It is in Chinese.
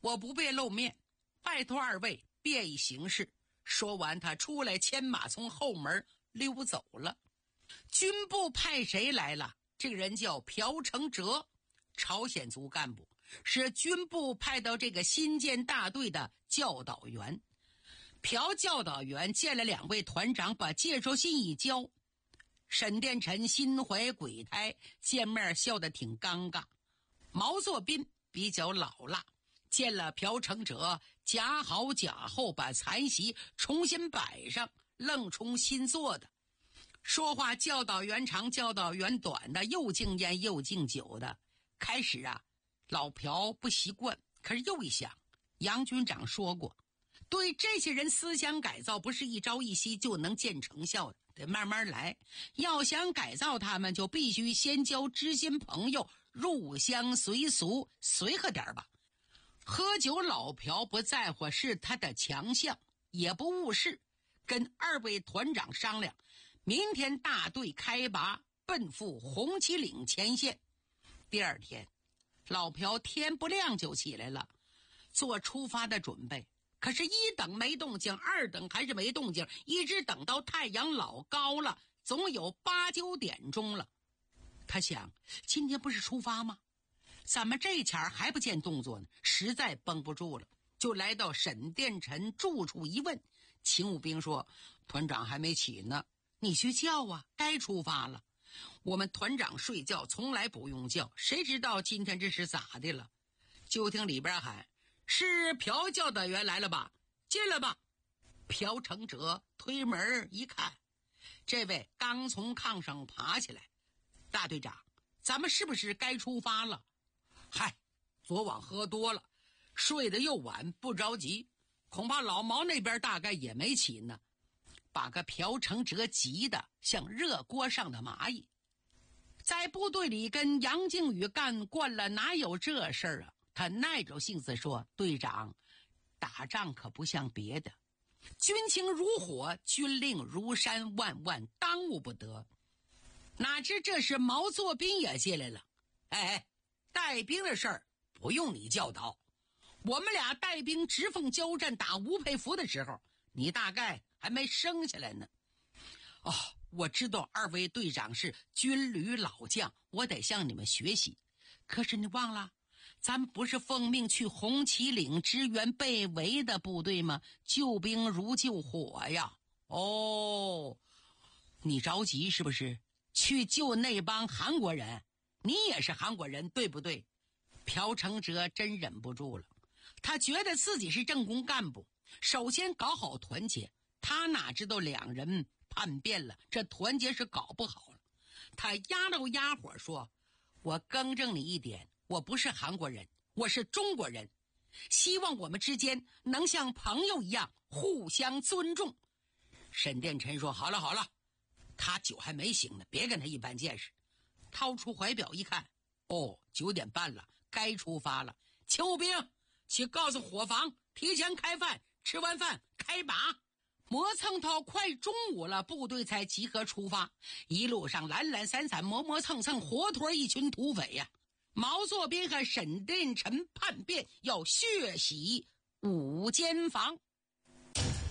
我不便露面，拜托二位便宜行事。说完，他出来牵马从后门溜走了。军部派谁来了？这个人叫朴成哲，朝鲜族干部，是军部派到这个新建大队的教导员。朴教导员见了两位团长，把介绍信一交。沈殿臣心怀鬼胎，见面笑得挺尴尬。毛作斌比较老辣，见了朴成哲，夹好甲后，把残席重新摆上，愣充新做的。说话教导员长教导员短的，又敬烟又敬酒的。开始老朴不习惯，可是又一想，杨军长说过，对这些人思想改造不是一朝一夕就能见成效的，得慢慢来。要想改造他们，就必须先交知心朋友，入乡随俗，随和点吧。喝酒老朴不在乎，是他的强项，也不误事，跟二位团长商量，明天大队开拔，奔赴红旗岭前线。第二天，老朴天不亮就起来了，做出发的准备。可是一等没动静，二等还是没动静，一直等到太阳老高了，总有8、9点钟了。他想，今天不是出发吗？怎么这前儿还不见动作呢？实在绷不住了，就来到沈殿臣住处一问。勤务兵说，团长还没起呢，你去叫啊，该出发了。我们团长睡觉从来不用叫，谁知道今天这是咋的了？就听里边喊，是朴教导员来了吧？进来吧。朴成哲推门一看，这位刚从炕上爬起来。大队长，咱们是不是该出发了？嗨，昨晚喝多了，睡得又晚，不着急，恐怕老毛那边大概也没起呢。把个朴成哲急得像热锅上的蚂蚁。在部队里跟杨靖宇干惯了，哪有这事儿啊？他耐着性子说，队长，打仗可不像别的，军情如火，军令如山，万万耽误不得。哪知这时毛作斌也进来了。带兵的事儿不用你教导，我们俩带兵直奉交战打吴佩孚的时候，你大概还没生下来呢。我知道二位队长是军旅老将，我得向你们学习。可是你忘了，咱们不是奉命去红旗岭支援被围的部队吗？救兵如救火呀。你着急是不是？去救那帮韩国人？你也是韩国人对不对？朴成哲真忍不住了，他觉得自己是政工干部，首先搞好团结。他哪知道两人叛变了，这团结是搞不好了。他压着压火说，我更正你一点，我不是韩国人，我是中国人，希望我们之间能像朋友一样互相尊重。沈殿臣说，好了，他酒还没醒呢，别跟他一般见识。掏出怀表一看，9点半了，该出发了。勤务兵，去告诉伙房提前开饭，吃完饭开拔。磨蹭到快中午了，部队才集合出发。一路上懒懒散散，磨磨蹭蹭，活脱一群土匪呀。毛作斌和沈殿臣叛变，要血洗5间房。